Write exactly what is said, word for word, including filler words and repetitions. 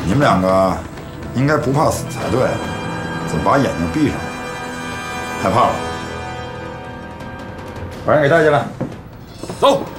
你们两个应该不怕死才对，怎么把眼睛闭上了？害怕了？把人给带进来， 走。